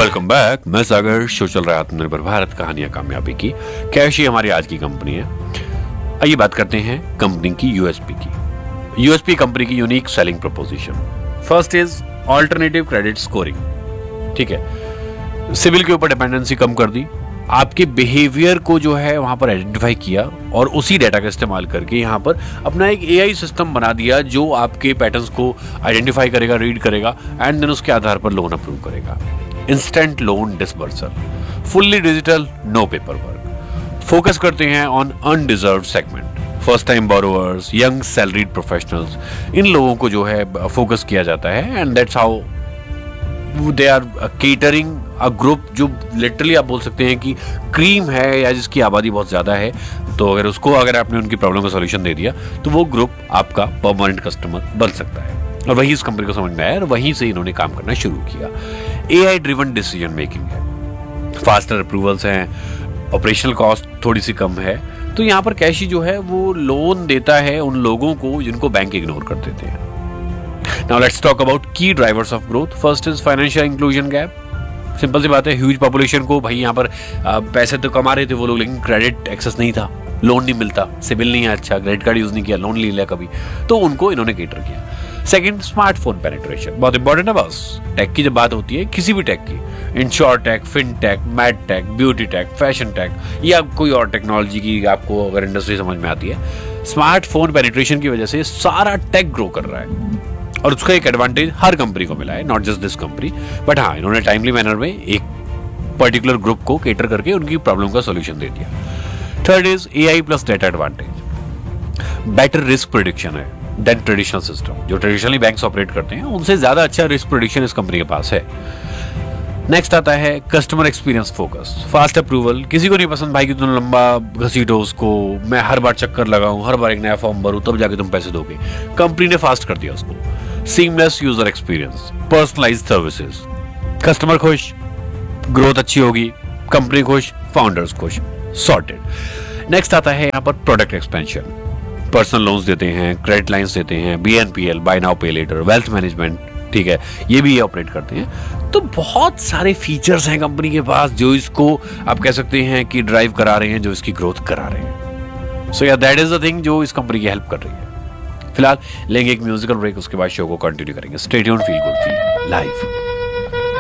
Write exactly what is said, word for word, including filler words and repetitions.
Welcome back. मैं सागर। Show चल रहा है आत्मनिर्भर भारत कहानियां कामयाबी की। कैश ही हमारी आज की कंपनी है। आइए बात करते हैं कंपनी की यूएसपी की। यूएसपी कंपनी की unique selling proposition. First is alternative credit scoring. ठीक है, सिविल के ऊपर डिपेंडेंसी कम कर दी, आपके बिहेवियर को जो है वहां पर आइडेंटिफाई किया और उसी डेटा का इस्तेमाल करके यहाँ पर अपना एक एआई सिस्टम बना दिया जो आपके पैटर्न्स को आइडेंटिफाई करेगा, रीड करेगा एंड देन उसके आधार पर लोन अप्रूव करेगा। Instant loan disbursal, fully digital, no paper work. Focus करते हैं on undeserved segment, first time borrowers, young salaried professionals. इन लोगों को जो है फोकस किया जाता है and that's how they are catering a group जो लिटरली आप बोल सकते हैं कि क्रीम है या जिसकी आबादी बहुत ज़्यादा है। तो अगर उसको अगर आपने उनकी प्रॉब्लम का सॉल्यूशन दे दिया तो वो ग्रुप आपका परमानेंट कस्टमर बन सकता है। और वही इस कंपनी को समझ में आया और वहीं से इन्होंने काम करना शुरू किया। एआई ड्रिवन डिसीजन मेकिंग है, फास्टर अप्रूवल्स हैं, ऑपरेशनल कॉस्ट थोड़ी सी कम है। तो यहाँ पर कैशी जो है वो लोन देता है उन लोगों को जिनको बैंक इग्नोर कर देते हैं। Now let's talk about key drivers of growth. First is financial inclusion gap. Simple सी बात है, ह्यूज पॉपुलेशन को भाई यहाँ पर आ, पैसे तो कमा रहे थे वो लोग, लेकिन क्रेडिट एक्सेस नहीं था, लोन नहीं मिलता, सिविल नहीं है अच्छा, क्रेडिट कार्ड यूज नहीं किया, लोन ले लिया कभी, तो उनको इन्होंने केटर किया। सेकंड, स्मार्टफोन पेनिट्रेशन, बहुत इंपॉर्टेंट है बॉस। टेक की जब बात होती है किसी भी टेक की, ensure take, fin take, mad take, beauty take, fashion take या कोई और टेक्नोलॉजी की आपको अगर इंडस्ट्री समझ में आती है, स्मार्टफोन पेनिट्रेशन की वजह से सारा टेक ग्रो कर रहा है और उसका एक एडवांटेज हर कंपनी को मिला है, not just this company. But हाँ, इन्होंने टाइमली मैनर में एक पर्टिकुलर ग्रुप को केटर करके उनकी प्रॉब्लम का सॉल्यूशन दे दिया। Third is AI plus data advantage. Better risk prediction है देन ट्रेडिशनल सिस्टम। जो ट्रेडिशनली बैंक्स ऑपरेट करते हैं उनसे ज्यादा अच्छा रिस्क प्रेडिक्शन इस कंपनी के पास है। नेक्स्ट आता है customer experience focus, fast approval. किसी को नहीं पसंद भाई कि तुम लंबा घसीटो उसको, मैं हर बार चक्कर लगाऊं, हर बार एक नया फॉर्म भरूं तब जाके तुम पैसे दोगे। कंपनी ने फास्ट कर दिया उसको। Seamless user experience, personalised services, customer खुश, ग्रोथ अच्छी होगी, कंपनी खुश, फाउंडर्स खुश, सॉर्टेड। नेक्स्ट आता है यहाँ पर प्रोडक्ट एक्सपेंशन। पर्सनल लोन्स देते हैं, क्रेडिट लाइंस देते हैं, बीएनपीएल, बाय नाउ पे लेटर, वेल्थ मैनेजमेंट, ठीक है, ये भी ये ऑपरेट करते हैं। तो बहुत सारे फीचर्स हैं कंपनी के पास जो इसको आप कह सकते हैं कि ड्राइव करा रहे हैं, जो इसकी ग्रोथ करा रहे हैं। सो या दैट इज द थिंग जो इस कंपनी की हेल्प कर रही है। फिलहाल लेंगे एक म्यूजिकल ब्रेक, उसके बाद शो को कंटिन्यू करेंगे। Stay tuned, feel good, feel live.